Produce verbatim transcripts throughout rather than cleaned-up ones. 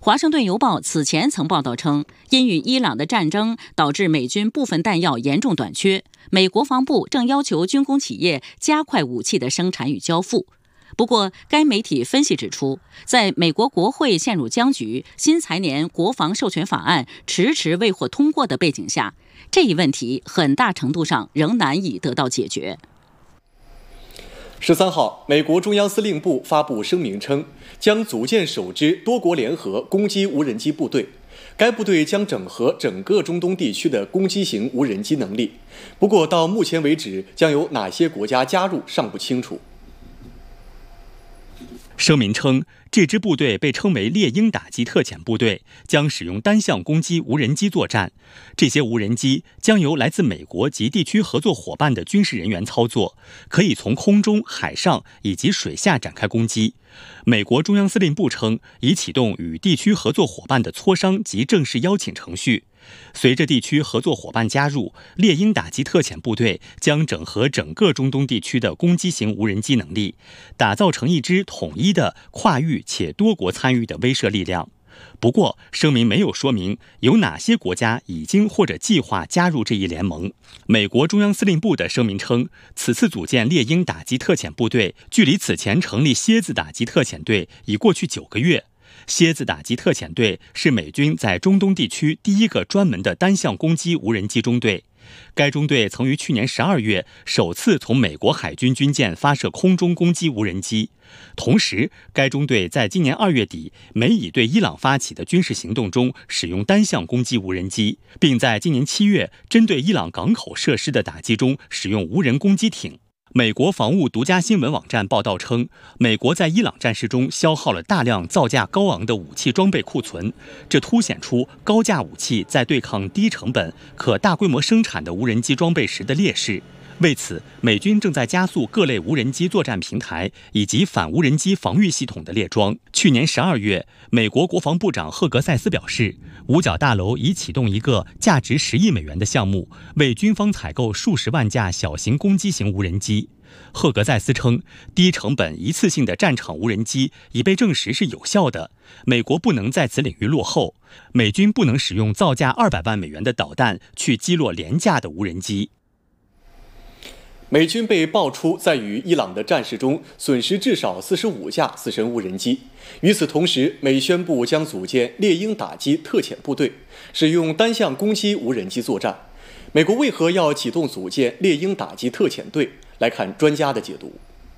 华盛顿邮报此前曾报道称，因与伊朗的战争导致美军部分弹药严重短缺，美国防部正要求军工企业加快武器的生产与交付。不过，该媒体分析指出，在美国国会陷入僵局、新财年国防授权法案迟迟未获通过的背景下，这一问题很大程度上仍难以得到解决。 十三号，美国中央司令部发布声明称，将组建首支多国联合攻击无人机部队。该部队将整合整个中东地区的攻击型无人机能力。不过，到目前为止，将有哪些国家加入尚不清楚。 声明称，这支部队被称为猎鹰打击特遣部队，将使用单向攻击无人机作战。这些无人机将由来自美国及地区合作伙伴的军事人员操作，可以从空中、海上以及水下展开攻击。美国中央司令部称，已启动与地区合作伙伴的磋商及正式邀请程序。随着地区合作伙伴加入，猎鹰打击特遣部队将整合整个中东地区的攻击型无人机能力，打造成一支统一的、跨域且多国参与的威慑力量。不过，声明没有说明有哪些国家已经或者计划加入这一联盟。美国中央司令部的声明称，此次组建猎鹰打击特遣部队，距离此前成立蝎子打击特遣队已过去九个月。蝎子打击特遣队是美军在中东地区第一个专门的单向攻击无人机中队。该中队曾于去年十二月首次从美国海军军舰发射空中攻击无人机。同时，该中队在今年二月底美以对伊朗发起的军事行动中使用单向攻击无人机，并在今年七月针对伊朗港口设施的打击中使用无人攻击艇。美国防务独家新闻网站报道称，美国在伊朗战事中消耗了大量造价高昂的武器装备库存，这凸显出高价武器在对抗低成本、可大规模生产的无人机装备时的劣势。为此，美军正在加速各类无人机作战平台以及反无人机防御系统的列装。去年十二月，美国国防部长赫格塞斯表示，五角大楼已启动一个价值十亿美元的项目，为军方采购数十万架小型攻击型无人机。赫格塞斯称，低成本一次性的战场无人机已被证实是有效的，美国不能在此领域落后，美军不能使用造价二百万美元的导弹去击落廉价的无人机。 美军被爆出在与伊朗的战事中损失至少四十五架死神无人机。与此同时，美宣布将组建猎鹰打击特遣部队，使用单向攻击无人机作战。美国为何要启动组建猎鹰打击特遣队？来看专家的解读。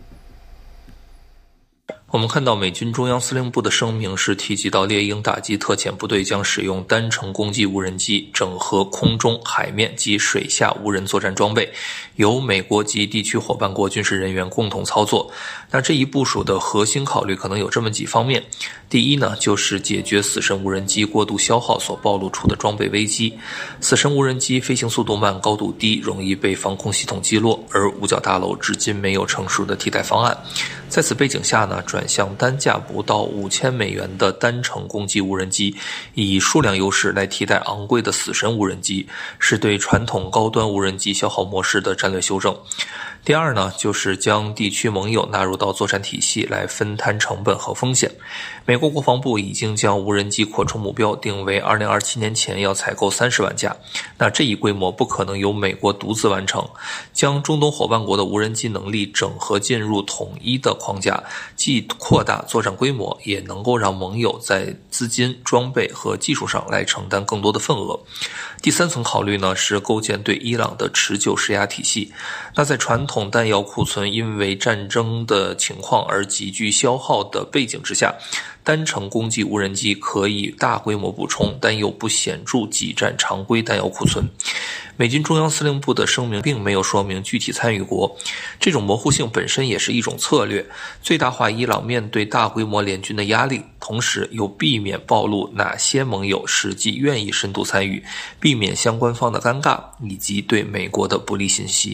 我们看到美军中央司令部的声明是提及到猎鹰打击特遣部队将使用单程攻击无人机，整合空中、海面及水下无人作战装备，由美国及地区伙伴国军事人员共同操作。那这一部署的核心考虑可能有这么几方面。第一呢，就是解决死神无人机过度消耗所暴露出的装备危机。死神无人机飞行速度慢、高度低，容易被防空系统击落，而五角大楼至今没有成熟的替代方案。在此背景下呢，转向单价不到五千美元的单程攻击无人机，以数量优势来替代昂贵的死神无人机，是对传统高端无人机消耗模式的战略修正。第二呢，就是将地区盟友纳入到作战体系来分摊成本和风险。美国国防部已经将无人机扩充目标定为二零二七年前要采购三十万架，那这一规模不可能由美国独自完成，将中东伙伴国的无人机能力整合进入统一的框架，既扩大作战规模，也能够让盟友在资金、装备和技术上来承担更多的份额。第三层考虑呢，是构建对伊朗的持久施压体系。那在传统弹药库存因为战争的情况而急剧消耗的背景之下，单程攻击无人机可以大规模补充，但又不显著挤占常规弹药库存。美军中央司令部的声明并没有说明具体参与国，这种模糊性本身也是一种策略，最大化伊朗面对大规模联军的压力，同时又避免暴露哪些盟友实际愿意深度参与，避免相关方的尴尬，以及对美国的不利信息。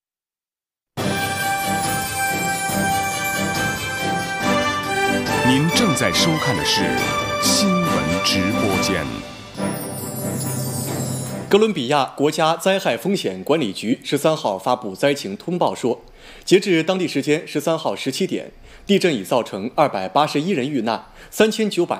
您正在收看的是新闻直播间。 哥伦比亚国家灾害风险管理局十三号发布灾情通报说，截至当地时间十三号十七点，地震已造成二百八十一人遇难，三千九百